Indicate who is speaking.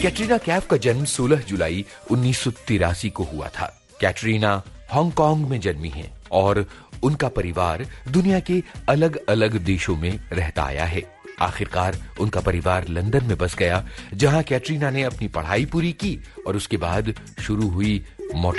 Speaker 1: कैटरीना कैफ का जन्म 16 जुलाई 1983 को हुआ था। कैटरीना हांगकांग में जन्मी हैं और उनका परिवार दुनिया के अलग अलग देशों में रहता आया है। आखिरकार उनका परिवार लंदन में बस गया, जहां कैटरीना ने अपनी पढ़ाई पूरी की और उसके बाद शुरू हुई